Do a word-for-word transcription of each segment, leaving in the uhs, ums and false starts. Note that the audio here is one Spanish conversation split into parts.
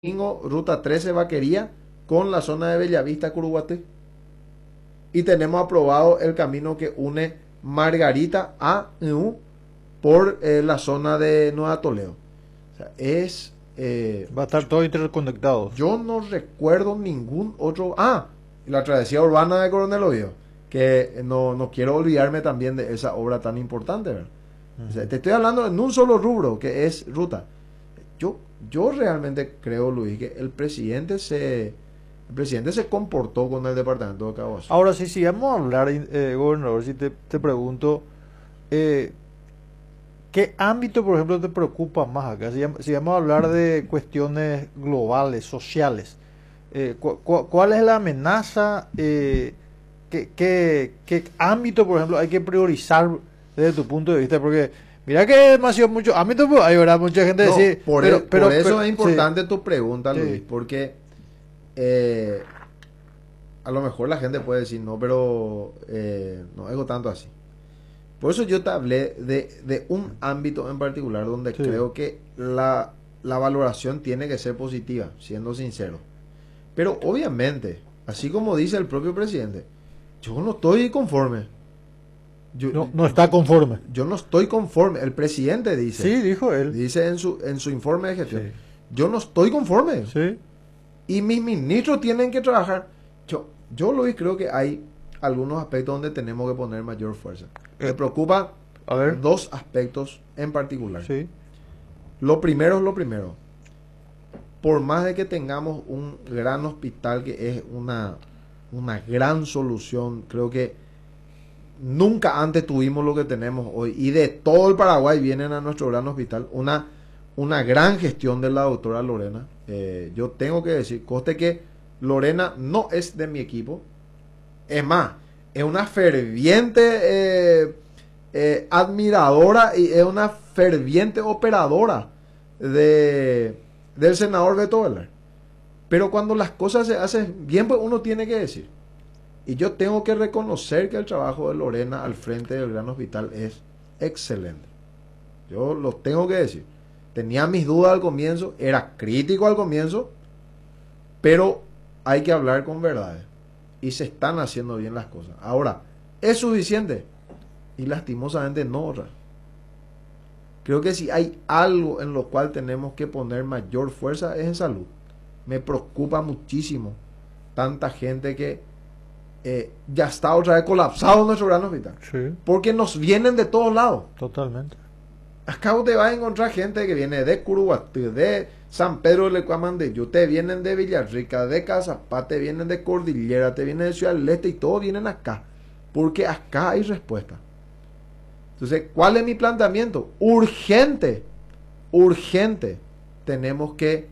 domingo, ruta trece Vaquería con la zona de Bellavista, Curuguaté. Y tenemos aprobado el camino que une Margarita a Ñuble por eh, la zona de Nueva Toledo. O sea, es... Eh, Va a estar todo interconectado. yo no recuerdo ningún otro... Ah, la travesía urbana de Coronel Oviedo, que no, no quiero olvidarme también de esa obra tan importante, ¿verdad? Uh-huh. O sea, te estoy hablando en un solo rubro, que es ruta. Yo, yo realmente creo, Luis, que el presidente se... El presidente se comportó con el departamento de Cabo Azul. Ahora sí, si vamos a hablar, eh, gobernador, si te, te pregunto, eh, ¿qué ámbito, por ejemplo, te preocupa más acá? Si, si vamos a hablar de cuestiones globales, sociales, eh, cu cu ¿cuál es la amenaza? Eh, ¿qué, qué, ¿Qué ámbito, por ejemplo, hay que priorizar desde tu punto de vista? Porque mira que es demasiado mucho ámbito, pues hay verdad, mucha gente no, decir... Por, pero, el, pero, por eso pero, es importante sí. tu pregunta, Luis, sí. Porque... Eh, a lo mejor la gente puede decir no, pero eh, no hago tanto así. Por eso yo te hablé de, de un ámbito en particular donde sí. creo que la, la valoración tiene que ser positiva, siendo sincero. Pero obviamente, así como dice el propio presidente, yo no estoy conforme. Yo, no, no está conforme. Yo no estoy conforme. El presidente dice. Sí, dijo él. Dice en su, en su informe de gestión. Sí. Yo no estoy conforme. Sí. Y mis ministros tienen que trabajar. Yo, yo Luis, creo que hay algunos aspectos donde tenemos que poner mayor fuerza. Me eh, preocupa a ver. dos aspectos en particular. Sí. Lo primero es lo primero. Por más de que tengamos un gran hospital, que es una, una gran solución, creo que nunca antes tuvimos lo que tenemos hoy. Y de todo el Paraguay vienen a nuestro gran hospital. Una, una gran gestión de la doctora Lorena. Eh, yo tengo que decir, coste que Lorena no es de mi equipo. Es más, es una ferviente eh, eh, admiradora y es una ferviente operadora de, del senador Beto Velar. Pero cuando las cosas se hacen bien, pues uno tiene que decir. Y yo tengo que reconocer que el trabajo de Lorena al frente del gran hospital es excelente. Yo lo tengo que decir. Tenía mis dudas al comienzo, era crítico al comienzo, pero hay que hablar con verdades. Y se están haciendo bien las cosas. Ahora, ¿es suficiente? Y lastimosamente no. Creo que si hay algo en lo cual tenemos que poner mayor fuerza es en salud. Me preocupa muchísimo tanta gente que eh, ya está otra vez colapsado en nuestro gran hospital. Sí. Porque nos vienen de todos lados. Totalmente. Acá te vas a encontrar gente que viene de Curuguaté, de San Pedro de Lecuamandeyú, te vienen de Villarrica, de Cazapá, te vienen de Cordillera, te vienen de Ciudad del Este y todos vienen acá. Porque acá hay respuesta. Entonces, ¿cuál es mi planteamiento? Urgente, urgente. Tenemos que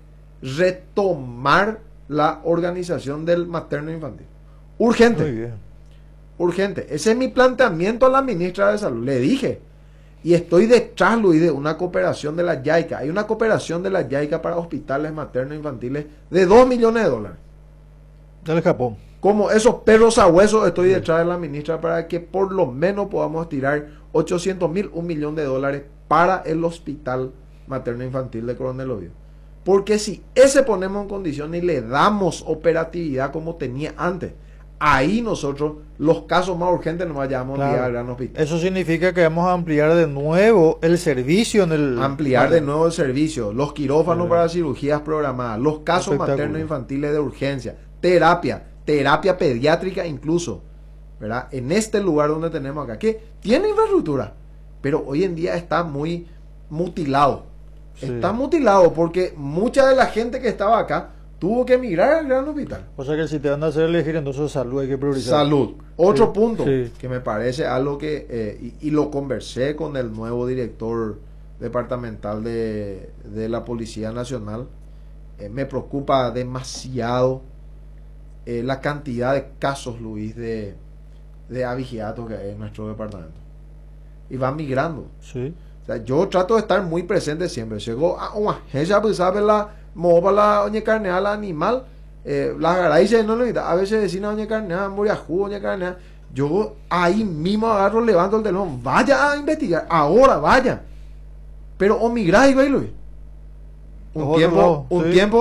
retomar la organización del materno infantil. Urgente. Muy bien. Urgente. Ese es mi planteamiento a la ministra de Salud. Le dije. Y estoy detrás, Luis, de una cooperación de la YAICA. Hay una cooperación de la YAICA para hospitales maternos infantiles de dos millones de dólares. Del Japón. Como esos perros a huesos, estoy detrás de la ministra para que por lo menos podamos tirar ochocientos mil, un millón de dólares para el hospital materno infantil de Coronel Oviedo. Porque si ese ponemos en condiciones y le damos operatividad como tenía antes, ahí nosotros los casos más urgentes nos vayamos claro. a enviar al gran hospital. Eso significa que vamos a ampliar de nuevo el servicio en el... Ampliar vale. de nuevo el servicio, los quirófanos sí. para cirugías programadas, los casos maternos infantiles de urgencia, terapia, terapia pediátrica incluso, ¿verdad? En este lugar donde tenemos acá, que tiene infraestructura, pero hoy en día está muy mutilado. Sí. Está mutilado porque mucha de la gente que estaba acá tuvo que emigrar al gran hospital. O sea que si te van a hacer elegir, entonces salud hay que priorizar. Salud. Otro sí, punto sí. que me parece algo que, eh, y, y lo conversé con el nuevo director departamental de, de la Policía Nacional, eh, me preocupa demasiado eh, la cantidad de casos, Luis, de, de abigeatos que hay en nuestro departamento. Y van migrando. Sí. O sea, yo trato de estar muy presente siempre. Llegó a una ella pues sabe la mova la oña carnea la animal eh, la garaiza no lo a veces decían oña carnea moriajú oña carnea yo ahí mismo agarro levanto el teléfono vaya a investigar ahora vaya pero o migráis güey Luis un Ojo, tiempo no, un sí. tiempo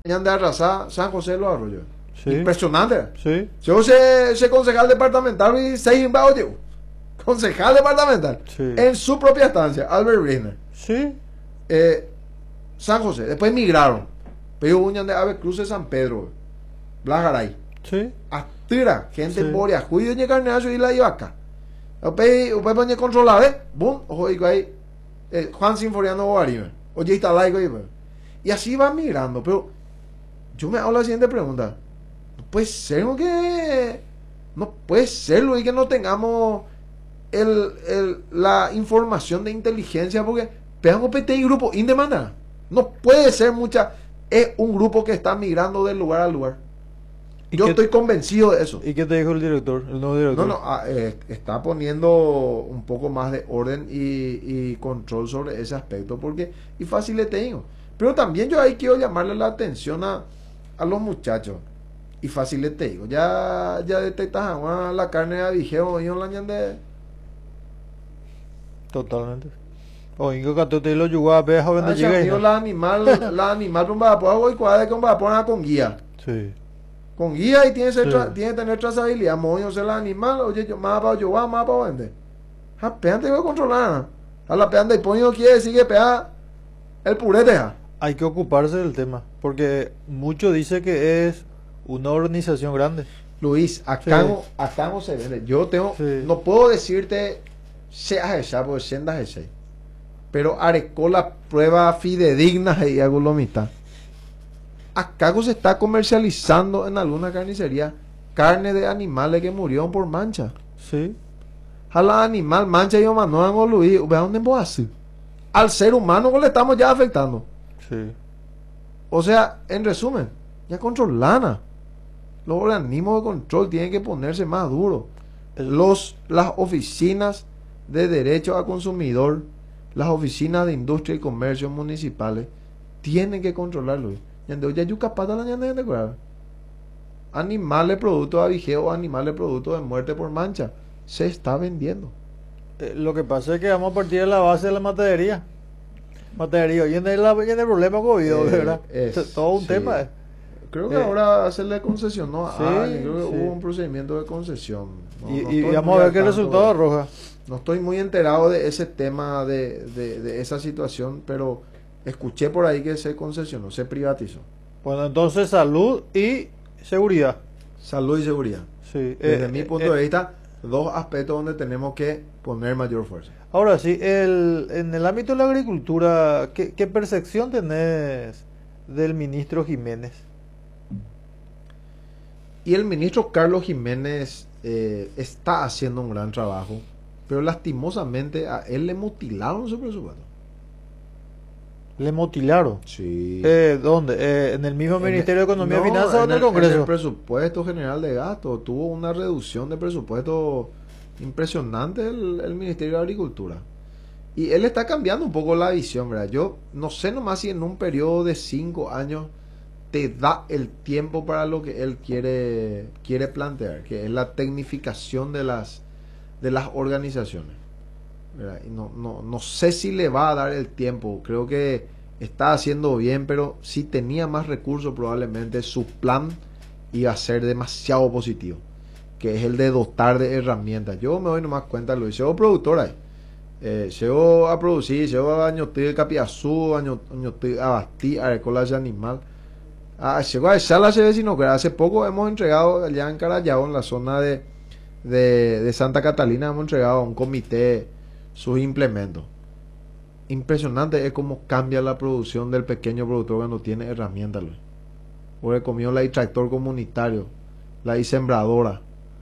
de arrasar San José de los Arroyos. Sí. Impresionante. Sí. Yo sé, sé concejal departamental y seis en Baoyo. Concejal departamental. Sí. En su propia estancia, Albert Briner. Sí. Eh, San José. Después migraron. Pero uñan de Ave Cruz de San Pedro. Blajaray. Sí. Astira. Gente Sí. Boria. Juicio de Carneazo y la iba acá. Después, después ponía controlar, ¿eh? Boom. Ojo, digo ahí. Eh, Juan Sinforiano Bovarime. Oye, está laico. Y así va migrando. Pero yo me hago la siguiente pregunta. No puede ser ¿no? que no puede ser y que no tengamos el, el, la información de inteligencia porque pegamos P T I grupo indemanda. No puede ser mucha. Es un grupo que está migrando de lugar a lugar. ¿Y Yo qué- estoy convencido de eso. ¿Y qué te dijo el director? El nuevo No, director. no, ah, eh, está poniendo un poco más de orden y, y control sobre ese aspecto porque y fácil le tengo. Pero también yo ahí quiero llamarle la atención a, a los muchachos. Y fácil le te digo, ya, ya detectas a la carne de abijeo y la ñande. Totalmente. O Ingo Catote lo llegó a ver joven Ah, de llega y mío, no. la animal, la animal un vapor y cuadra con vapor con guía. Sí. Con guía y tiene, que ser Sí. tra- tiene que tener trazabilidad. Moño ser la animal, oye, yo más para yo va, más para vender. Ah, peante voy a controlar. A la peante y poño quiere decir que pea el purete. Ja. Hay que ocuparse del tema. Porque mucho dice que es una organización grande. Luis, acá, Sí. no, acá no se vende. Yo tengo, Sí. no puedo decirte seas esa, porque sendas esa. Pero arecó la prueba fidedigna y hago lo mitad. Acá se está comercializando en alguna carnicería carne de animales que murieron por mancha. Sí. A la animal mancha y humano, Luis, ¿ve dónde puedo hacer? Al ser humano que le estamos ya afectando. Sí. O sea, en resumen, ya controlan. Los organismos de control tienen que ponerse más duros. El- Los, las oficinas de derecho a consumidor, las oficinas de industria y comercio municipales, tienen que controlarlo. Yande, oye, yuca pata la ñande de curar. Animales producto de abigeo, animales producto de muerte por mancha, se está vendiendo. Eh, lo que pasa es que vamos a partir de la base de la materia. Materia. Y en el, y en el problema COVID, Eh, ¿verdad? es- Es todo un sí. tema. eh. Creo que Eh, ahora se le concesionó a sí, alguien, creo que sí. hubo un procedimiento de concesión. No- y no y estoy vamos muy a ver al qué tanto resultado de- arroja. No estoy muy enterado de ese tema, de, de, de esa situación, pero escuché por ahí que se concesionó, se privatizó. Bueno, entonces salud y seguridad. Salud y seguridad. Sí. Desde eh, mi eh, punto eh, de vista, dos aspectos donde tenemos que poner mayor fuerza. Ahora sí, el, en el ámbito de la agricultura, ¿qué, qué percepción tenés del ministro Jiménez? Y el ministro Carlos Jiménez eh, está haciendo un gran trabajo, pero lastimosamente a él le mutilaron su presupuesto. ¿Le mutilaron? Sí. Eh, ¿Dónde? Eh, ¿En el mismo Ministerio de Economía y Finanzas o en el En el Congreso? presupuesto general de gasto tuvo una reducción de presupuesto impresionante el, el Ministerio de Agricultura. Y él está cambiando un poco la visión, ¿verdad? Yo no sé nomás si en un periodo de cinco años te da el tiempo para lo que él quiere, quiere plantear, que es la tecnificación de las, de las organizaciones. ¿Verdad? Y no, no, no sé si le va a dar el tiempo. Creo que está haciendo bien, pero si tenía más recursos probablemente su plan iba a ser demasiado positivo, que es el de dotar de herramientas. Yo me doy nomás cuenta, Luis, soy productor ahí. Eh, llego a producir, llego a añotir el capiazú, añotir a bastir, a recolar animal. Ah, llegó a echar la sino que hace poco hemos entregado allá en Carayao, en la zona de, de, de Santa Catalina, hemos entregado a un comité sus implementos. Impresionante es cómo cambia la producción del pequeño productor cuando tiene herramientas. Luis. Porque comió la tractor comunitario, la sembradora.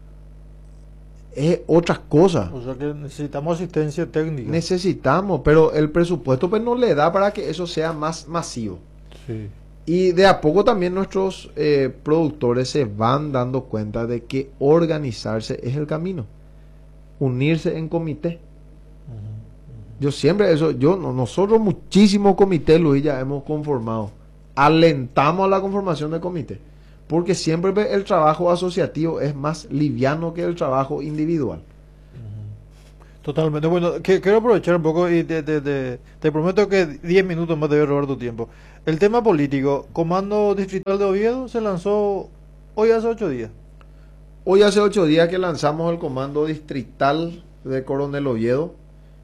Es otras cosas. O sea que necesitamos asistencia técnica. Necesitamos, pero el presupuesto pues no le da para que eso sea más masivo. Sí. Y de a poco también nuestros eh, productores se van dando cuenta de que organizarse es el camino. Unirse en comité. Yo siempre eso, yo no- nosotros muchísimos comités, Luis, ya hemos conformado. Alentamos a la conformación de comité. Porque siempre ve el trabajo asociativo es más liviano que el trabajo individual. Totalmente. Bueno, que, quiero aprovechar un poco y te, te, te, te prometo que diez minutos más te voy a robar tu tiempo. El tema político, Comando Distrital de Oviedo se lanzó hoy hace ocho días. Hoy hace ocho días que lanzamos el comando distrital de Coronel Oviedo,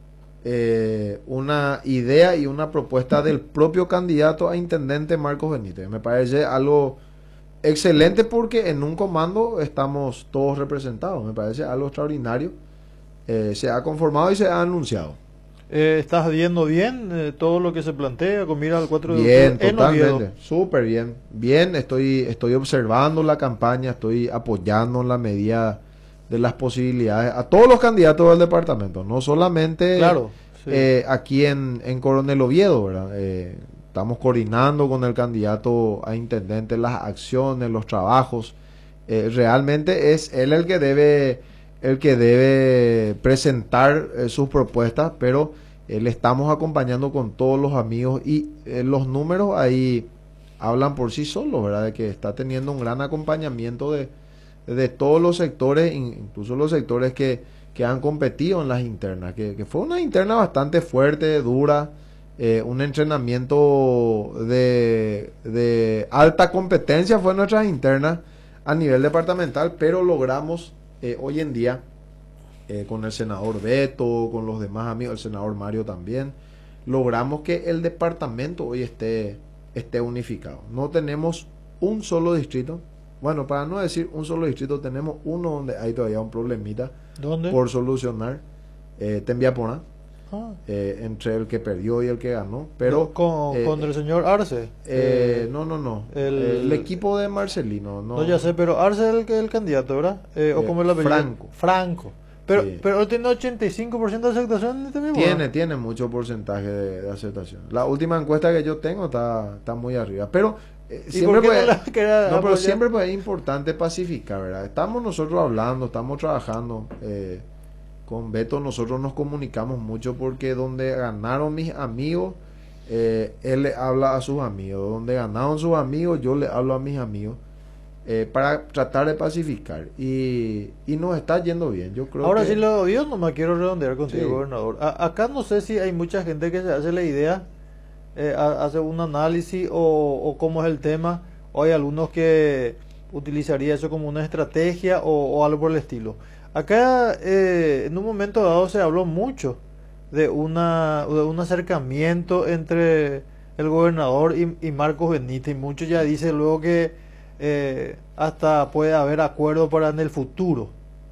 eh, una idea y una propuesta del propio candidato a intendente Marcos Benítez. Me parece algo excelente porque en un comando estamos todos representados. Me parece algo extraordinario. Eh, se ha conformado y se ha anunciado. Eh, ¿Estás viendo bien eh, todo lo que se plantea con mira al cuatro de Bien, octubre en Oviedo? totalmente, súper bien. Bien, estoy, estoy observando la campaña, estoy apoyando en la medida de las posibilidades a todos los candidatos del departamento, no solamente Claro, sí. eh, aquí en, en Coronel Oviedo, ¿verdad? Eh, estamos coordinando con el candidato a intendente las acciones, los trabajos. Eh, realmente es él el que debe el que debe presentar eh, sus propuestas, pero eh, le estamos acompañando con todos los amigos y eh, los números ahí hablan por sí solos, ¿verdad? De que está teniendo un gran acompañamiento de, de todos los sectores, incluso los sectores que, que han competido en las internas, que, que fue una interna bastante fuerte, dura, eh, un entrenamiento de, de alta competencia fue nuestra interna a nivel departamental, pero logramos Eh, hoy en día, eh, con el senador Beto, con los demás amigos, el senador Mario también, logramos que el departamento hoy esté, esté unificado. No tenemos un solo distrito, bueno, para no decir un solo distrito, tenemos uno donde hay todavía un problemita ¿Dónde? por solucionar, eh, Tembiapona, Ah. eh, entre el que perdió y el que ganó, pero con, eh, con el señor Arce. eh, no, no, no, el, el equipo de Marcelino, no, no ya sé, pero Arce es el, que- el candidato, ¿verdad? Eh, ¿O Eh, cómo es el apellido? Franco. Franco. Pero, Sí. pero él tiene ochenta y cinco por ciento de aceptación en este mismo. Tiene, tiene mucho porcentaje de, de aceptación. La última encuesta que yo tengo está, está muy arriba. Pero eh, ¿Y siempre por qué pues, no la quería no, pero apoyar? siempre pues, es importante pacificar, ¿verdad? Estamos nosotros hablando, estamos trabajando. Eh, con Beto nosotros nos comunicamos mucho porque donde ganaron mis amigos, eh, él le habla a sus amigos. Donde ganaron sus amigos, yo le hablo a mis amigos. Eh, para tratar de pacificar y, y nos está yendo bien. Yo creo Ahora que sí lo yo no me quiero redondear contigo, Sí. gobernador. A- acá no sé si hay mucha gente que se hace la idea, eh, ha- hace un análisis o, o cómo es el tema, o hay algunos que utilizaría eso como una estrategia o, o algo por el estilo. Acá eh, en un momento dado se habló mucho de una de un acercamiento entre el gobernador y, y Marcos Benítez, y muchos ya dicen luego que eh, hasta puede haber acuerdo para en el futuro.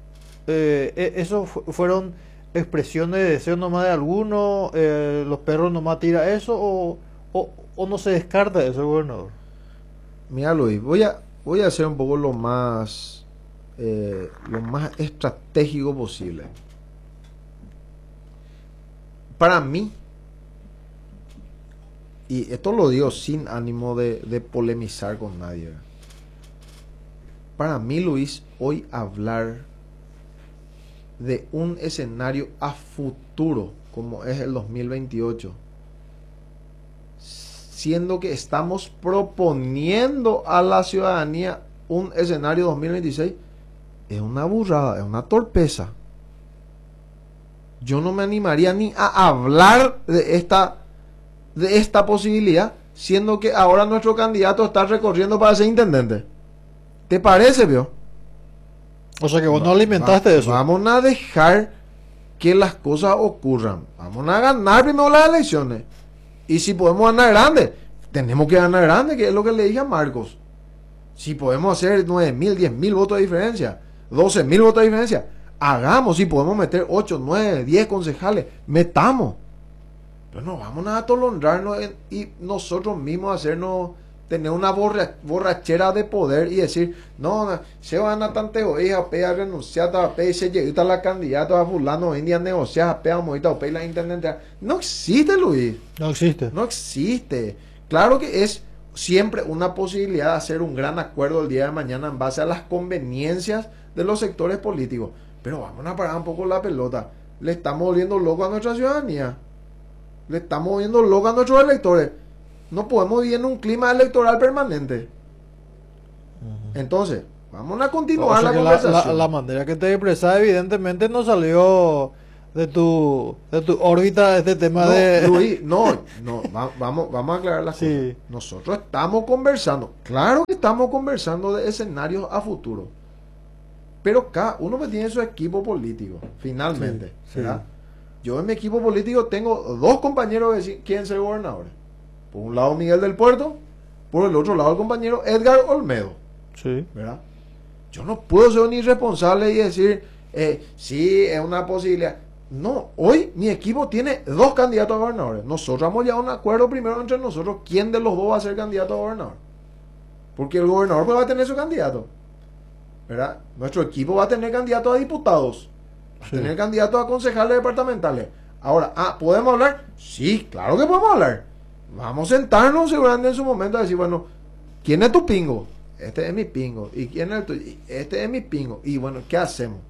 Eh, eh, ¿Eso fu- fueron expresiones de deseo nomás de alguno? Eh, ¿Los perros nomás tira eso? ¿O, o, o no se descarta eso, gobernador? Mira, Luis, voy a, voy a hacer un poco lo más, eh, lo más estratégico posible. Para mí, y esto lo digo sin ánimo de, de polemizar con nadie, ¿verdad? Para mí, Luis, hoy hablar de un escenario a futuro, como es el dos mil veintiocho, siendo que estamos proponiendo a la ciudadanía un escenario dos mil veintiséis, es una burrada, es una torpeza. Yo no me animaría ni a hablar de esta, de esta posibilidad, siendo que ahora nuestro candidato está recorriendo para ser intendente. ¿Te parece, vio? O sea que vos no alimentaste Va- eso. Vamos a dejar que las cosas ocurran. Vamos a ganar primero las elecciones. Y si podemos ganar grande, tenemos que ganar grande, que es lo que le dije a Marcos. Si podemos hacer nueve mil, diez mil votos de diferencia, doce mil votos de diferencia, hagamos. Si podemos meter ocho, nueve, diez concejales, metamos. Pero no vamos a atolondrarnos en- y nosotros mismos hacernos, tener una borra- borrachera de poder y decir, no, no, se van a tante ovejas, a renunciar a pe y se llega a la candidata a fulano, india negociar, a pe a moita, a la intendente. No existe, Luis. No existe. No existe. Claro que es siempre una posibilidad de hacer un gran acuerdo el día de mañana en base a las conveniencias de los sectores políticos. Pero vamos a parar un poco la pelota. Le estamos volviendo loco a nuestra ciudadanía. Le estamos volviendo loco a nuestros electores. No podemos vivir en un clima electoral permanente. Entonces, vamos a O continuar sea la que la, conversación. la- la manera que te expresas evidentemente no salió de tu, de tu órbita este tema No, de... Luis, no, no, va- vamos, vamos a aclarar las Sí. cosas. Nosotros estamos conversando, claro que estamos conversando de escenarios a futuro, pero cada uno me tiene su equipo político, finalmente, Sí, sí. ¿verdad? Yo en mi equipo político tengo dos compañeros que sí quieren ser gobernadores. Por un lado Miguel del Puerto, por el otro lado el compañero Edgar Olmedo, Sí. ¿verdad? Yo no puedo ser un irresponsable y decir, eh, sí, es una posibilidad. No, hoy mi equipo tiene dos candidatos a gobernadores. Nosotros hemos llegado a un acuerdo primero entre nosotros quién de los dos va a ser candidato a gobernador. Porque el gobernador pues va a tener su candidato, ¿verdad? Nuestro equipo va a tener candidatos a diputados, va a Sí. tener candidatos a concejales departamentales. Ahora, ah, ¿podemos hablar? Sí, claro que podemos hablar. Vamos a sentarnos seguramente en su momento a decir, bueno, ¿quién es tu pingo? Este es mi pingo. ¿Y quién es el tuyo? Este es mi pingo. Y bueno, ¿qué hacemos?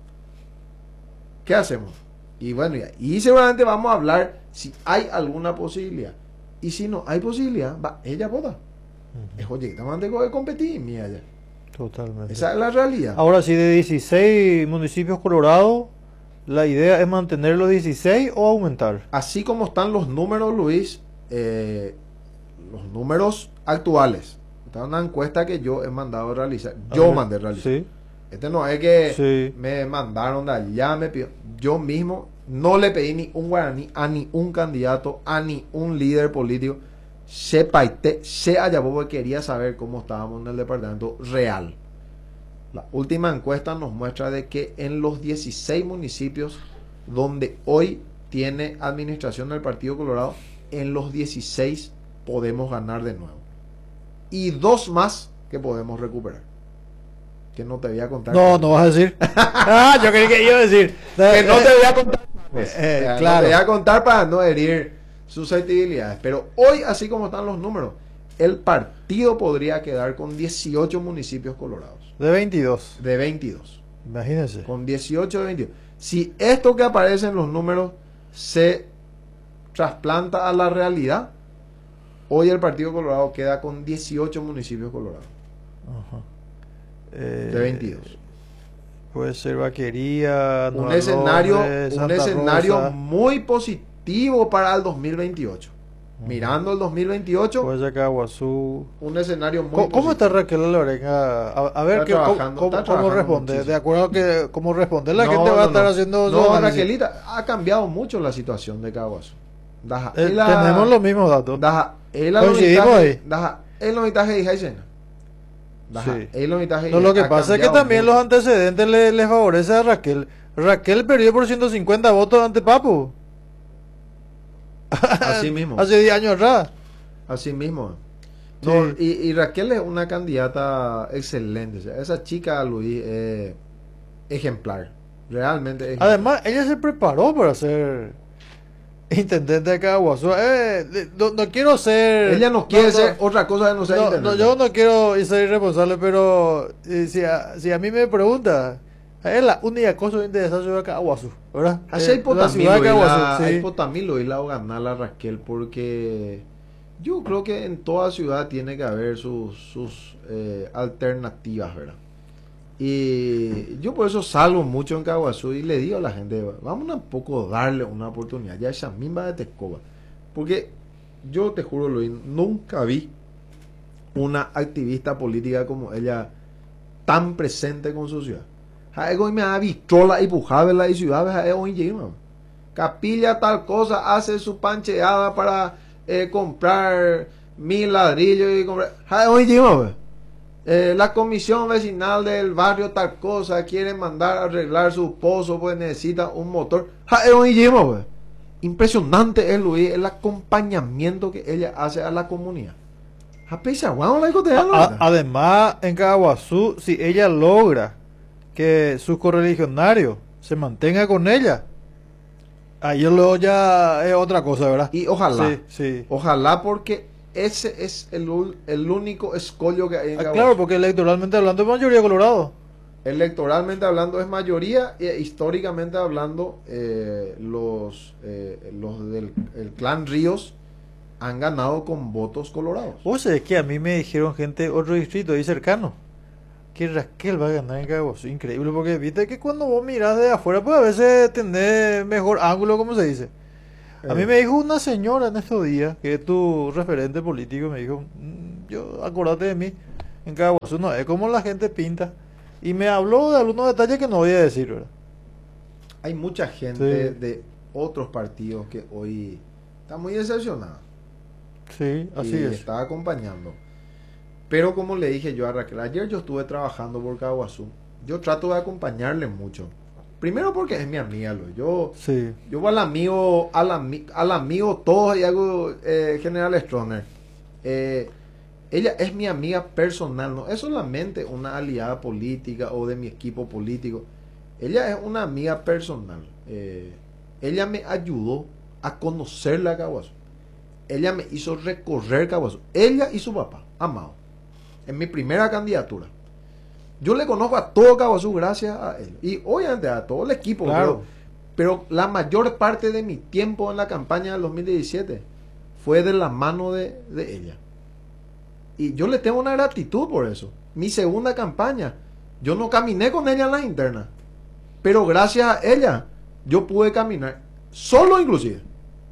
¿Qué hacemos? Y bueno, y, y seguramente vamos a hablar si hay alguna posibilidad. Y si no hay posibilidad, va, ella vota. Es oye, estamos de competir, mía ya. Totalmente. Esa es la realidad. Ahora, si de dieciséis municipios colorados, la idea es mantener los dieciséis o aumentar. Así como están los números, Luis, eh, los números actuales. Esta es una encuesta que yo he mandado a realizar. Yo Ajá. mandé a realizar. Sí. Este no es que Sí. me mandaron de allá, me pidió. Yo mismo no le pedí ni un guaraní a ni un candidato, a ni un líder político. Se paité, se allá porque quería saber cómo estábamos en el departamento real. La última encuesta nos muestra de que en los dieciséis municipios donde hoy tiene administración del Partido Colorado, en los dieciséis podemos ganar de nuevo. Y dos más que podemos recuperar. Que no te voy a contar. No, no vas a decir. Ah, yo creí que iba a decir. Que no te voy a contar. Eh, eh, Ya, claro. No te voy a contar para no herir susceptibilidades. Pero hoy, así como están los números, el partido podría quedar con dieciocho municipios colorados. De veintidós. De veintidós. Imagínense. Con dieciocho de veintidós. Si esto que aparece en los números se trasplanta a la realidad, hoy el Partido Colorado queda con dieciocho municipios colorados. Ajá. Eh, De veintidós. Puede ser Vaquería, Un Nueva escenario, Londres, un Santa escenario Rosa. muy positivo para el dos mil veintiocho. Mirando el dos mil veintiocho, Puede ser Caguazú. un escenario muy ¿Cómo, cómo positivo. está Raquel Lorenga? A, a ver Está qué, cómo, trabajando, cómo- está cómo trabajando responde. muchísimo. De acuerdo a que cómo responde la No, gente va no, a estar no. haciendo su No, análisis. Raquelita, ha cambiado mucho la situación de Caguazú. Daja, Eh, ela- tenemos los mismos datos. Daja, ela Coincidimos lo ahí. mitaje- Daja, él lo mitaje de Jaisena. Daja, Sí. él lo mitaje No, lo que ha pasa es que cambiado también mucho. los antecedentes le, le favorecen a Raquel. Raquel perdió por ciento cincuenta votos ante Papu. Así mismo. Hace diez años atrás. Así mismo. No, Sí. y, y Raquel es una candidata excelente. O sea, esa chica, Luis, es ejemplar. Realmente es ejemplar. Además, ella se preparó para ser intendente de Caguazú. Eh, le- no, no quiero ser... Ella no quiere no, ser otra cosa que no sea no, intendente. no, yo no quiero ser irresponsable, pero eh, si, a, si a mí me pregunta, es la única cosa que me interesa sobre Caguazú, ¿verdad? Así Eh, hay la ciudad de Caguazú, sí. hay potamilo y la ganar la Raquel porque yo creo que en toda ciudad tiene que haber sus, sus eh, alternativas, ¿verdad? Y yo por eso salgo mucho en Caguazú y le digo a la gente, vamos a un poco darle una oportunidad, ya esa misma de Tescoba. Porque yo te juro, Luis, nunca vi una activista política como ella tan presente con su ciudad. Jaego me ha visto la y pujaba la y ciudad, jaego y Capilla tal cosa, hace su pancheada para eh, comprar mil ladrillos y comprar. Jaego y eh, la comisión vecinal del barrio tal cosa quiere mandar a arreglar su pozo pues necesita un motor. Jaego y Impresionante es, Luis, el acompañamiento que ella hace a la comunidad. Japesa, bueno, la hijo A- a- además, en Caguazú, si ella logra que sus correligionarios se mantengan con ella, ahí luego ya es otra cosa, ¿verdad? Y ojalá, Sí, sí. ojalá porque ese es el, ul- el único escollo que hay en Ah, Caguazú. claro, porque electoralmente hablando es mayoría colorado. Electoralmente hablando es mayoría e históricamente hablando eh, los, eh, los del el clan Ríos han ganado con votos colorados. O sea, es que a mí me dijeron gente, otro distrito ahí cercano. que Raquel va a ganar en Caguazú. Increíble, porque viste que cuando vos mirás de afuera, pues a veces tenés mejor ángulo, como se dice. A mí Eh, me dijo una señora en estos días, que es tu referente político, me dijo, "Mm, yo, acordate de mí, en Caguazú no es como la gente pinta". Y me habló de algunos detalles que no voy a decir, ¿verdad? Hay mucha gente Sí, de otros partidos que hoy está muy decepcionada sí, así y es. está acompañando. Pero como le dije yo a Raquel, ayer yo estuve trabajando por Caguazú. Yo trato de acompañarle mucho. Primero porque es mi amiga, lo. Yo, Sí, yo al amigo, al, ami- al amigo todos y hago eh, General Stroner. Eh, ella es mi amiga personal, no es solamente una aliada política o de mi equipo político. Ella es una amiga personal. Eh, ella me ayudó a conocerla a Caguazú. Ella me hizo recorrer Caguazú. Ella y su papá, Amado, en mi primera candidatura. Yo le conozco a todo Caguazú gracias a él. Y obviamente a todo el equipo. claro. Pero, pero la mayor parte de mi tiempo en la campaña del dos mil diecisiete fue de la mano de, de ella. Y yo le tengo una gratitud por eso. Mi segunda campaña, yo no caminé con ella en las internas. Pero gracias a ella, yo pude caminar. Solo inclusive.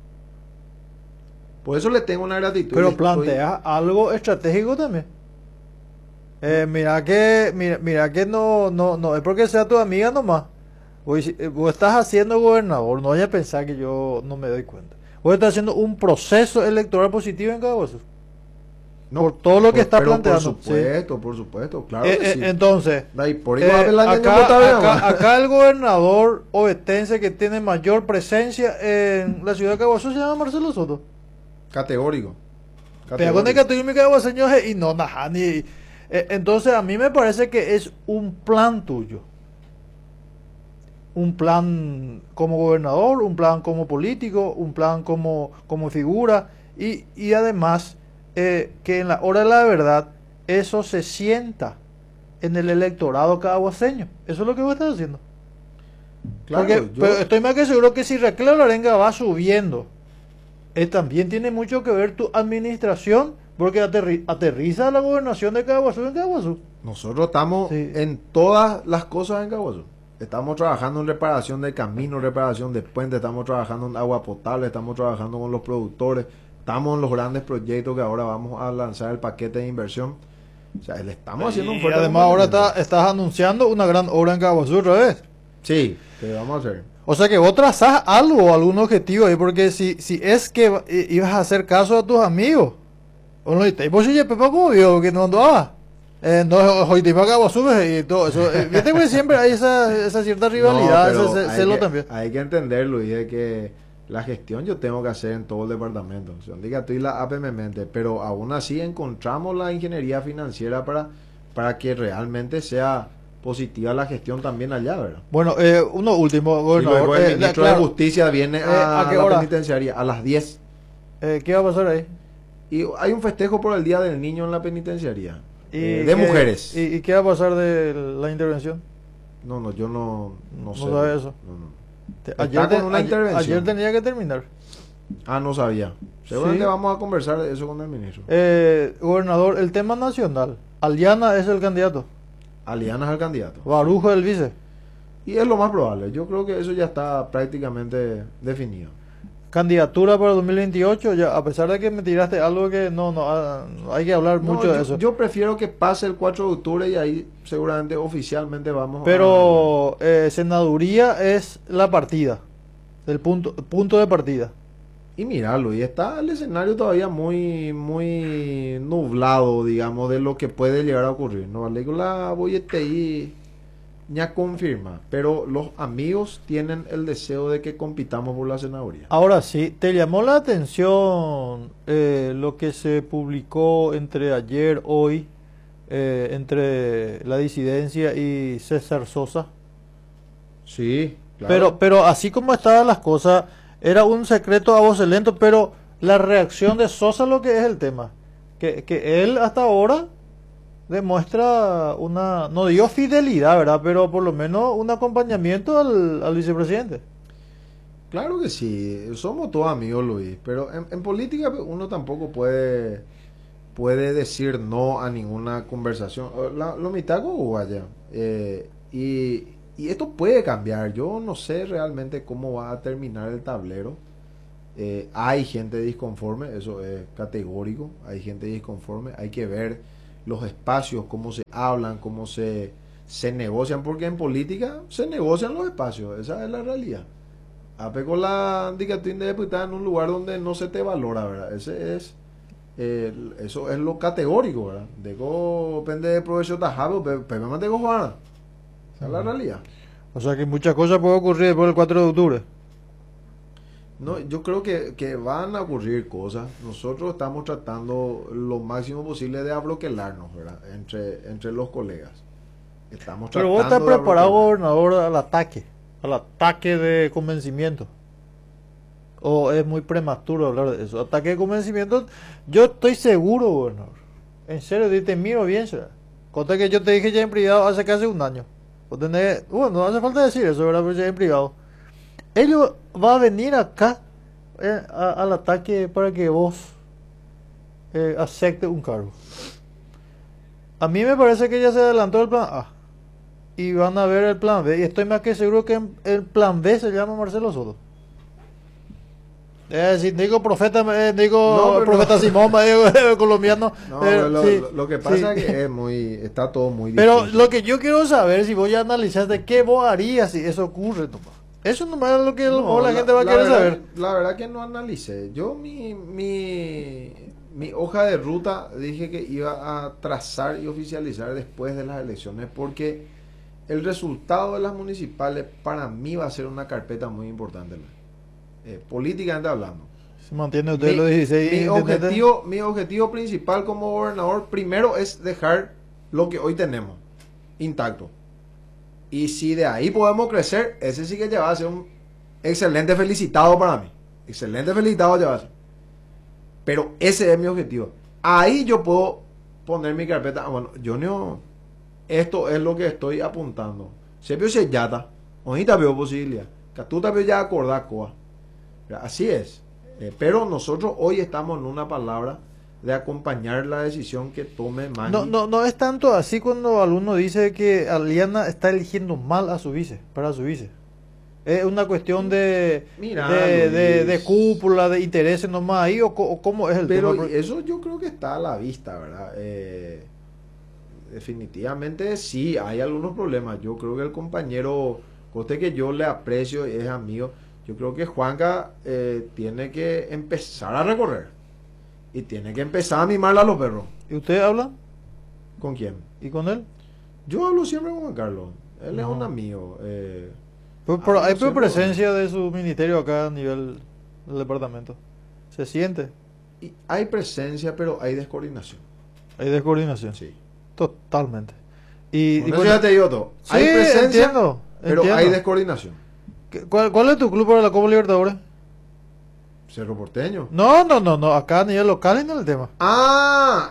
Por eso le tengo una gratitud. Pero Le estoy- plantea algo estratégico también. Eh, mira que, mira, mira que no, no, no es porque sea tu amiga nomás. Vos, eh, vos estás haciendo gobernador, no vayas a pensar que yo no me doy cuenta. Vos estás haciendo un proceso electoral positivo en Caguazú. No, Por todo lo que por- está pero planteando, Por supuesto, por supuesto, claro Eh, que eh, sí. entonces, De ahí, por eh, igual el año acá, que está bien, acá, va. acá el gobernador ovetense que tiene mayor presencia en la ciudad de Caguazú se llama Marcelo Soto. Categórico. Pero con el católico caguaseño y no, nada, ni. eh, entonces a mí me parece que es un plan tuyo. Un plan como gobernador, un plan como político, un plan como, como figura y, y además eh, que en la hora de la verdad eso se sienta en el electorado caguaseño. Eso es lo que vos estás haciendo. Claro, Porque yo- pero estoy más que seguro que si Raquel Olarenga va subiendo, eh, también tiene mucho que ver tu administración, porque aterri- aterriza la gobernación de Caguazú en Caguazú. nosotros estamos Sí. en todas las cosas en Caguazú. Estamos trabajando en reparación de caminos, reparación de puentes, estamos trabajando en agua potable, estamos trabajando con los productores, estamos en los grandes proyectos que ahora vamos a lanzar el paquete de inversión. O sea, le estamos haciendo un Y fuerte además ahora está- acompañamiento. estás anunciando una gran obra en Caguazú otra vez. Sí, que vamos a hacer. O sea que vos trazás algo, algún objetivo ahí, porque si, si es que va- i- ibas a hacer caso a tus amigos, o no, y te pues oye, Pepa, ¿cómo vio que no andaba? Eh, no, hoy te iba a Caguazú y todo eso. Eh, Viste que siempre hay esa, esa cierta rivalidad, No, ese pero ce- hay celo que- también. Hay que entenderlo y de que la gestión yo tengo que hacer en todo el departamento. O sea, diga tú y la A P M mente, pero aún así encontramos la ingeniería financiera para, para que realmente sea positiva la gestión también allá, ¿verdad? Bueno, eh, uno último, Y gobernador. luego el Eh, la- ministro claro, de Justicia viene Eh, a, ¿a qué la hora? penitenciaria a las diez. eh, ¿qué va a pasar ahí? Y hay un festejo por el Día del Niño en la penitenciaría. ¿Y eh, de qué- mujeres. ¿y, y qué va a pasar de la intervención? No, no, yo no, no No sé. sabe eso. No, no. Te- Está ayer, con te- una ayer- intervención. ayer tenía que terminar. Ah, no sabía. Seguramente Sí. vamos a conversar de eso con el ministro. Eh, gobernador, el tema nacional. Aliana es el candidato. Aliana es el candidato. Barujo el vice. Y es lo más probable. Yo creo que eso ya está prácticamente definido. Candidatura para dos mil veintiocho, ya, a pesar de que me tiraste algo que no, no, ah, no hay que hablar No, mucho yo, de eso. yo prefiero que pase el cuatro de octubre y ahí seguramente oficialmente vamos Pero eh, senaduría es la partida, el punto, punto de partida. a... Y mirarlo, y está el escenario todavía muy muy nublado, digamos, de lo que puede llegar a ocurrir. No vale con la bollete ahí ya confirma, pero los amigos tienen el deseo de que compitamos por la senaduría. Ahora sí, ¿te llamó la atención eh, lo que se publicó entre ayer, hoy, eh, entre la disidencia y César Sosa? Sí, claro. Pero, pero así como estaban las cosas, era un secreto a voz lento, pero la reacción de Sosa lo que es el tema. Que, que él hasta ahora demuestra una, no digo fidelidad, ¿verdad? Pero por lo menos un acompañamiento al, al vicepresidente. Claro que sí, somos todos amigos, Luis, pero en, en política uno tampoco puede puede decir no a ninguna conversación. La, lo mitad vaya. Eh, y, y esto puede cambiar. Yo no sé realmente cómo va a terminar el tablero. Eh, hay gente disconforme, eso es categórico. Hay gente disconforme. Hay que ver los espacios, cómo se hablan, cómo se, se negocian. Porque en política se negocian los espacios. Esa es la realidad. Ape con la indicación de diputada en un lugar donde no se te valora, ¿verdad? Ese es... Eh, eso es lo categórico, ¿verdad? Dego depende de provecho tajado, pero me tengo Juana. Esa es la realidad. O sea que muchas cosas pueden ocurrir después del cuatro de octubre. No, yo creo que, que van a ocurrir cosas. Nosotros estamos tratando lo máximo posible de abroquelarnos, ¿verdad? Entre, entre los colegas. Estamos Pero vos estás preparado, gobernador, al ataque, al ataque de convencimiento. ¿O es muy prematuro hablar de eso? Ataque de convencimiento, yo estoy seguro, gobernador. En serio, te miro bien, será. Conta que yo te dije ya en privado hace casi un año. Vos tenés, bueno, no hace falta decir eso, ¿verdad? Pero ya en privado. Ellos va a venir acá eh, a, al ataque para que vos eh, aceptes un cargo. A mí me parece que ya se adelantó el plan A. Y van a ver el plan B. Y estoy más que seguro que el plan B se llama Marcelo Soto. Es decir, digo profeta, eh, digo no, profeta no. Simón, digo colombiano. No, eh, lo, sí, lo que pasa sí. es que es muy, está todo muy difícil. Pero lo que yo quiero saber, si voy a analizar de qué vos harías si eso ocurre, Tomás. Eso nomás es lo que no, la, la gente va a querer verdad, saber. La verdad que no analicé. Yo mi, mi, mi hoja de ruta dije que iba a trazar y oficializar después de las elecciones porque el resultado de las municipales para mí va a ser una carpeta muy importante. Eh, políticamente hablando. Se mantiene usted los dieciséis. Mi objetivo, mi objetivo principal como gobernador primero es dejar lo que hoy tenemos intacto. Y si de ahí podemos crecer, ese sí que ya va a ser un excelente felicitado para mí. Excelente felicitado ya va a ser. Pero ese es mi objetivo. Ahí yo puedo poner mi carpeta. Bueno, yo no. Esto es lo que estoy apuntando. Se vio si ya está. Ahorita veo posibilidad. Que tú también ya acordás coa. Así es. Eh, pero nosotros hoy estamos en una palabra de acompañar la decisión que tome Maggi. No, no, no es tanto así cuando alguno dice que Aliana está eligiendo mal a su vice, para su vice. Es una cuestión de, Mira, de, de, de cúpula, de intereses nomás ahí, o, o cómo es el pero tema. Pero eso yo creo que está a la vista, ¿verdad? Eh, definitivamente sí, hay algunos problemas. Yo creo que el compañero, coste que yo le aprecio, es amigo. Yo creo que Juanca eh, tiene que empezar a recorrer. Y tiene que empezar a mimarle a los perros. ¿Y usted habla? ¿Con quién? ¿Y con él? Yo hablo siempre con Juan Carlos. Él no. es un amigo. Eh, pero, pero hay presencia de su ministerio acá a nivel del departamento. ¿Se siente? Y hay presencia, pero hay descoordinación. ¿Hay descoordinación? Sí. Totalmente. Y, bueno, y bueno, ya te digo todo. Sí, hay presencia, entiendo, pero entiendo. hay descoordinación. ¿Cuál, ¿Cuál es tu club para la Copa Libertadores? Cerro Porteño. No, no, no, no, acá a nivel local y no es el tema. Ah.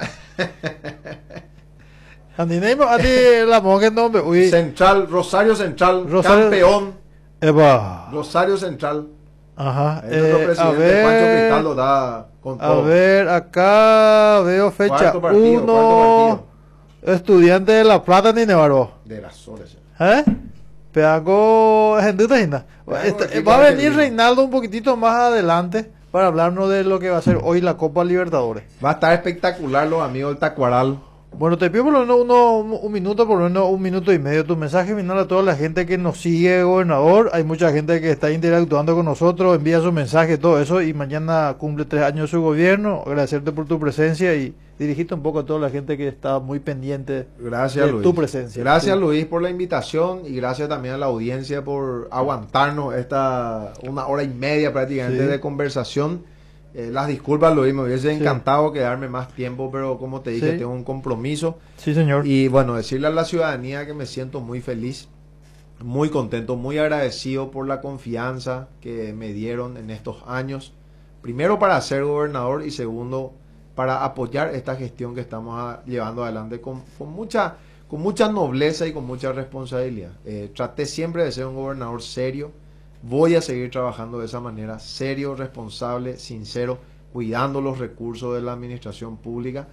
A ti a ti la monja nombre. Uy. Central, Rosario Central, Rosario, campeón. Eva. Rosario Central. Ajá. Eh, nuestro presidente ver, Pancho Cristal lo da con todo. A ver, acá veo fecha uno. Estudiante de La Plata ni Nevaró. De las Soles. ¿Eh? Peago gente va a venir Reinaldo un poquitito más adelante para hablarnos de lo que va a ser hoy la Copa Libertadores. Va a estar espectacular los amigos del Tacuaral. Bueno, te pido por lo menos uno, un minuto, por lo menos un minuto y medio. Tu mensaje final a toda la gente que nos sigue, gobernador. Hay mucha gente que está interactuando con nosotros, envía su mensaje, todo eso. Y mañana cumple tres años su gobierno. Agradecerte por tu presencia y dirigirte un poco a toda la gente que está muy pendiente gracias, de Luis. tu presencia. Gracias, sí. Luis, por la invitación y gracias también a la audiencia por aguantarnos esta una hora y media prácticamente sí. de conversación. Eh, las disculpas, Luis, me hubiese sí. encantado quedarme más tiempo, pero como te dije, sí. tengo un compromiso. Sí, señor. Y bueno, decirle a la ciudadanía que me siento muy feliz, muy contento, muy agradecido por la confianza que me dieron en estos años. Primero para ser gobernador y segundo para apoyar esta gestión que estamos a, llevando adelante con, con, mucha, con mucha nobleza y con mucha responsabilidad. Eh, traté siempre de ser un gobernador serio. Voy a seguir trabajando de esa manera, serio, responsable, sincero, cuidando los recursos de la administración pública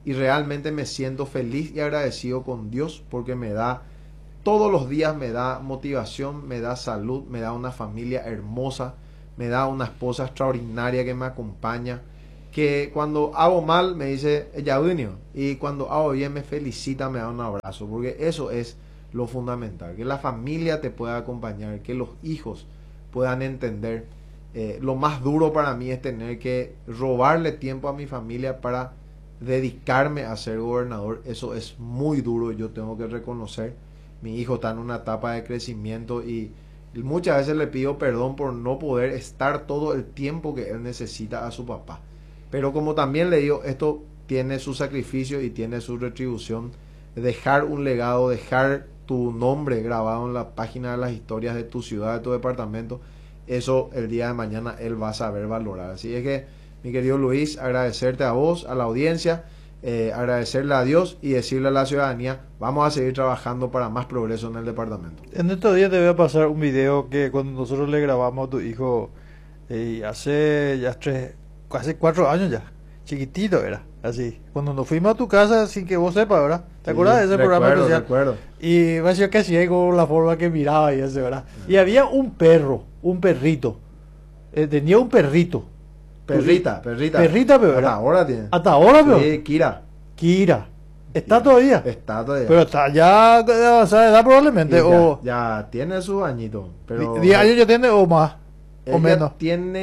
y realmente me siento feliz y agradecido con Dios porque me da, todos los días me da motivación, me da salud, me da una familia hermosa, me da una esposa extraordinaria que me acompaña, que cuando hago mal me dice ella Unio, y cuando hago bien me felicita, me da un abrazo, porque eso es lo fundamental, que la familia te pueda acompañar, que los hijos puedan entender. Eh, lo más duro para mí es tener que robarle tiempo a mi familia para dedicarme a ser gobernador. Eso es muy duro, yo tengo que reconocer. Mi hijo está en una etapa de crecimiento y muchas veces le pido perdón por no poder estar todo el tiempo que él necesita a su papá. Pero como también le digo, esto tiene su sacrificio y tiene su retribución. Dejar un legado, dejar tu nombre grabado en la página de las historias de tu ciudad, de tu departamento, eso el día de mañana él va a saber valorar. Así es que, mi querido Luis, agradecerte a vos, a la audiencia, eh, agradecerle a Dios y decirle a la ciudadanía, vamos a seguir trabajando para más progreso en el departamento. En estos días te voy a pasar un video que cuando nosotros le grabamos a tu hijo, eh, hace ya tres, hace cuatro años ya, chiquitito era, así. Cuando nos fuimos a tu casa sin que vos sepas, ¿verdad? ¿Te Sí, acuerdas de ese recuerdo, programa especial? Recuerdo. Y me decía que ciego la forma que miraba y eso, ¿verdad? Y había un perro, un perrito, eh, tenía un perrito. Perrita, perrita. Perrita, pero hasta ahora tiene. Hasta ahora, pero. Sí, Kira. Kira. ¿Está Kira. todavía? Está todavía. Pero está ya de avanzada edad probablemente. Sí, ya, o ya tiene sus añitos. Pero ¿diez años ya tiene o más? ella ¿O menos?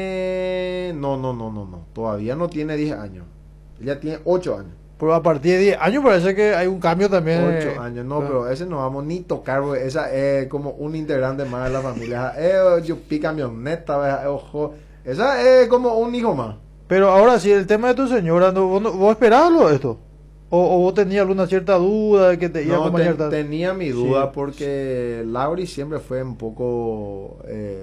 tiene. No, no, no, no, no. Todavía no tiene diez años. Ella tiene ocho años. Pero a partir de diez años parece que hay un cambio también. ocho eh, años, no, ah. pero ese no vamos ni tocar, porque esa es como un integrante más de la familia. Eh, yo pica camioneta, eh, ojo. Esa es como un hijo más. Pero ahora sí, el tema de tu señora, ¿no, vos, no- ¿vos esperabas lo de esto? ¿O, o vos tenías alguna cierta duda de que te iba a No, acompañar? te- tal? tenía mi duda Sí. porque Lauri siempre fue un poco eh,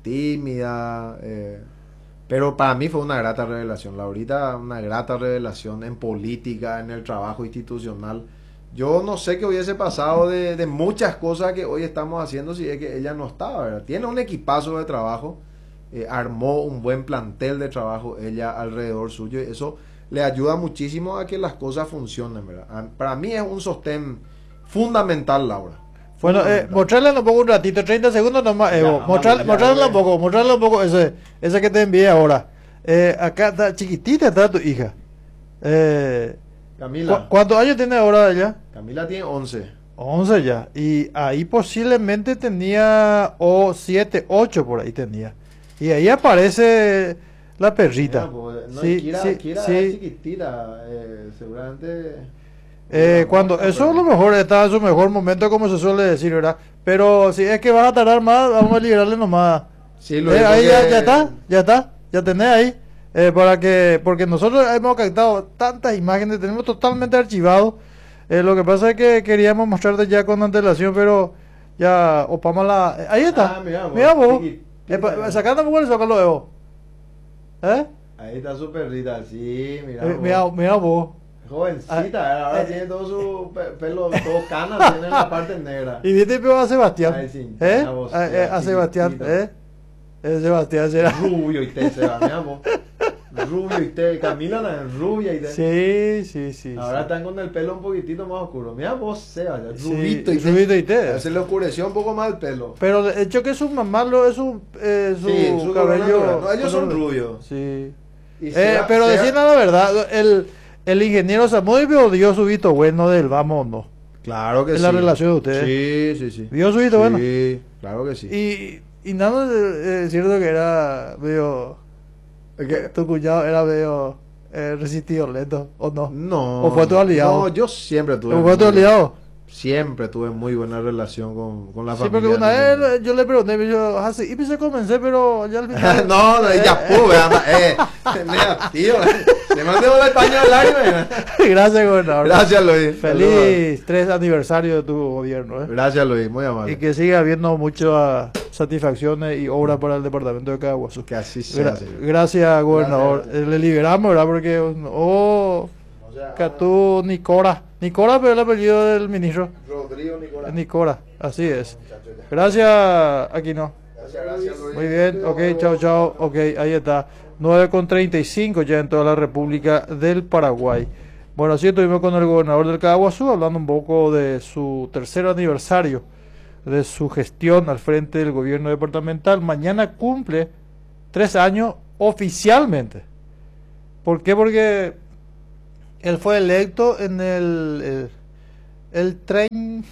tímida, eh, pero para mí fue una grata revelación. Laurita, una grata revelación en política, en el trabajo institucional. Yo no sé qué hubiese pasado de, de muchas cosas que hoy estamos haciendo si es que ella no estaba, ¿verdad? Tiene un equipazo de trabajo, eh, armó un buen plantel de trabajo ella alrededor suyo y eso le ayuda muchísimo a que las cosas funcionen, ¿verdad? A- Para mí es un sostén fundamental, Laura. Bueno, eh, Fundamental. mostrarle un poco un ratito, treinta segundos nomás, Evo. Ya, Mostrarle, vamos, ya, mostrarle un güey. poco, mostrarle un poco ese, ese que te envié ahora. Eh, acá está, chiquitita está tu hija. Eh, ¿cu- Camila, ¿Cuántos años tiene ahora ella? Camila tiene once. once ya. Y ahí posiblemente tenía o siete, ocho por ahí tenía. Y ahí aparece la perrita. Mira, pues, no, Sí, Kira, sí, Kira sí. es chiquitita, eh, seguramente. Eh, No, cuando no, eso pero- a lo mejor está en su mejor momento, como se suele decir, ¿verdad? Pero si es que vas a tardar más, vamos a liberarle nomás. Sí, lo Eh, digo ahí ya, que- ya está, ya está, ya tenés ahí. Eh, para que, porque nosotros hemos captado tantas imágenes, tenemos totalmente archivado. Eh, lo que pasa es que queríamos mostrarte ya con antelación, pero ya opamos la. eh, ahí está. Ah, mira vos, Mira vos. chiquitita. Eh, pa- sacando un sacarlo de vos. ¿Eh? Ahí está su perrita, sí, mira. Eh, vos. mira, mira vos. Jovencita, ahora eh, tiene todo su pe- pelo, todo canas, tiene la parte negra. Y viste pero a Sebastián. Ay, sí, ¿Eh? mira vos, a, eh, mira, a Sebastián, chiquitito. ¿eh? Eh, Sebastián será. Rubio y te, se va, mira vos. Rubio y te, Camila la rubia y te. Sí, sí, sí. Ahora sí. están con el pelo un poquitito más oscuro. Mira vos, Seba, ya, Sí, rubito y te. rubito y te. Se le oscureció un poco más el pelo. Pero de hecho que su mamá lo es su, eh, su, Sí, su color cabello. natural. No, ellos son color- rubios. Sí. Y Eh, Seba- pero Seba- decir la verdad, el, el ingeniero Samuel dio su visto bueno del vamos o no. Claro que en sí. la relación de ustedes. Sí, sí, sí. ¿Vio su visto bueno? Sí, claro que sí. Y, y nada, eh, es cierto que era medio. Es que- Tu cuñado era medio eh, resistido lento, ¿o no? No. ¿O fue tu aliado? No, yo siempre tuve. ¿O fue tu muy- aliado? Siempre tuve muy buena relación con, con la Sí, familia. porque una de mi- vez yo le pregunté, me dijo, ah, sí, y me se comencé, pero ya al final. no, no, ya pude, ama, eh, mira, tío, le mandé un español al aire. Gracias, gobernador. Gracias, Luis. Feliz tres aniversario de tu gobierno, ¿eh? Gracias, Luis, muy amable. Y que siga habiendo muchas satisfacciones y obras para el departamento de Caguazú. Que así sea, Gra- señor. gracias, gobernador. Gracias, Eh, le liberamos, ¿verdad? Porque, oh, O sea, Catú Nicora. Nicora, pero el apellido del ministro. Rodrigo Nicolás. Nicora, así es. Gracias, Aquino. Gracias, gracias, Luis. Muy bien, ok, chao, chao. Ok, ahí está. nueve con treinta y cinco ya en toda la República del Paraguay. Bueno, así estuvimos con el gobernador del Caguazú hablando un poco de su tercer aniversario de su gestión al frente del gobierno departamental. Mañana cumple tres años oficialmente. ¿Por qué? Porque él fue electo en el, el, el treinta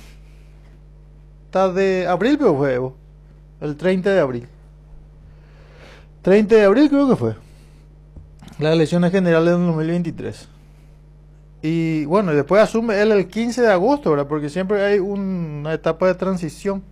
de abril, pero fue Evo. El treinta de abril. treinta de abril creo que fue. Las elecciones generales del dos mil veintitrés. Y bueno, y después asume él el quince de agosto, ¿verdad? Porque siempre hay un, una etapa de transición.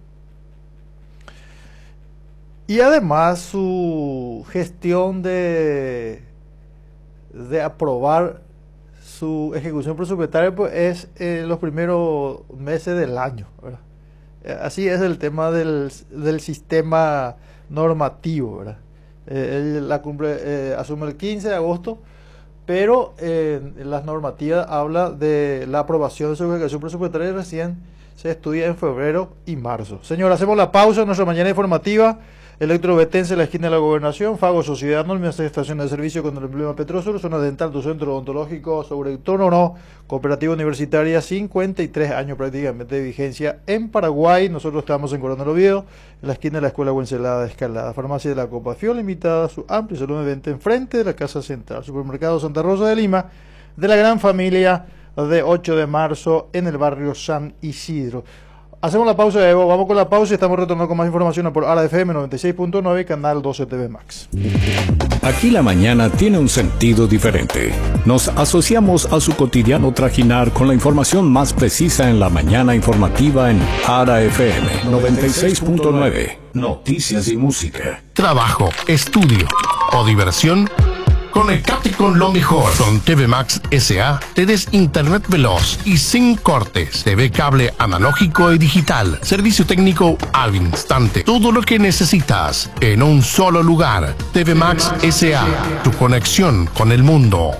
Y además su gestión de, de aprobar su ejecución presupuestaria pues, es eh, los primeros meses del año, ¿verdad? Así es el tema del, del sistema normativo, ¿verdad? Eh, él la cumple, eh, asume el quince de agosto, pero eh, las normativas habla de la aprobación de su ejecución presupuestaria y recién se estudia en febrero y marzo. Señor, hacemos la pausa en nuestra mañana informativa. Electrobetense, la esquina de la Gobernación, Fago, Sociedad Anónima, estaciones de servicio con el emblema Petrosur, zona dental, tu centro odontológico, sobre el turno no, cooperativa universitaria, cincuenta y tres años prácticamente de vigencia en Paraguay. Nosotros estamos en Coronel Oviedo, en la esquina de la Escuela Buencelada de Escalada. Farmacia de la Copa Fiol, limitada a su amplio salón de venta enfrente de la Casa Central. Supermercado Santa Rosa de Lima, de la gran familia de ocho de marzo en el barrio San Isidro. Hacemos la pausa, Evo. Vamos con la pausa y estamos retornando con más información por A R A F M noventa y seis punto nueve, canal doce T V Max. Aquí la mañana tiene un sentido diferente. Nos asociamos a su cotidiano trajinar con la información más precisa en la mañana informativa en A R A F M noventa y seis punto nueve. Noticias y música. Trabajo, estudio o diversión. Conectate con lo mejor. Con T V Max S A tenés internet veloz y sin cortes. T V cable analógico y digital. Servicio técnico al instante. Todo lo que necesitas en un solo lugar. T V Max S A. Tu conexión con el mundo.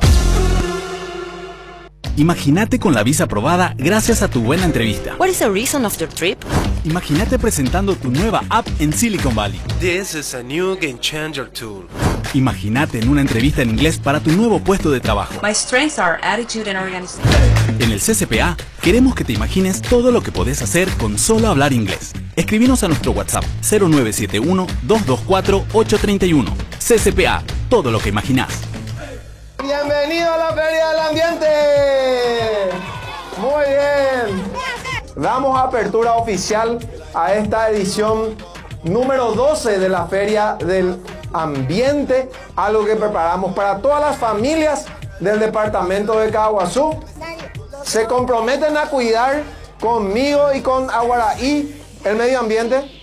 Imagínate con la visa aprobada gracias a tu buena entrevista. What is the reason of your trip? Imagínate presentando tu nueva app en Silicon Valley. This is a new game changer tool. Imagínate en una entrevista en inglés para tu nuevo puesto de trabajo. My strengths are attitude and organization. En el C C P A queremos que te imagines todo lo que podés hacer con solo hablar inglés. Escribinos a nuestro WhatsApp cero nueve siete uno, dos dos cuatro, ocho tres uno. C C P A, todo lo que imaginás. Bienvenido a la Feria del Ambiente. Muy bien. Damos apertura oficial a esta edición número doce de la Feria del Ambiente, algo que preparamos para todas las familias del departamento de Caguazú. Se comprometen a cuidar conmigo y con Aguaraí el medio ambiente.